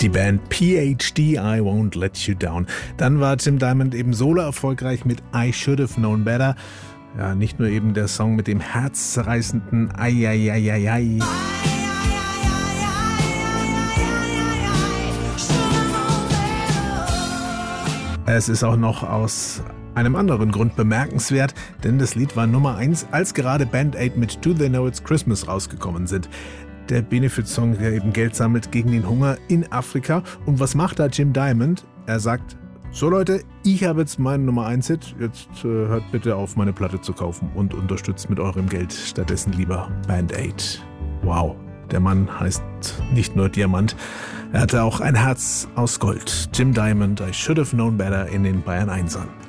Die Band PhD, I Won't Let You Down. Dann war Jim Diamond eben solo erfolgreich mit I Should Have Known Better. Ja, nicht nur eben der Song mit dem herzzerreißenden Ai, ai, ai, ai, ai. Es ist auch noch aus einem anderen Grund bemerkenswert, denn das Lied war Nummer 1, als gerade Band Aid mit Do They Know It's Christmas rausgekommen sind. Der Benefit-Song, der eben Geld sammelt gegen den Hunger in Afrika. Und was macht da Jim Diamond? Er sagt, so Leute, ich habe jetzt meinen Nummer 1-Hit, jetzt hört bitte auf, meine Platte zu kaufen und unterstützt mit eurem Geld stattdessen lieber Band Aid. Wow, der Mann heißt nicht nur Diamant, er hatte auch ein Herz aus Gold. Jim Diamond, I Should Have Known Better in den Bayern 1ern.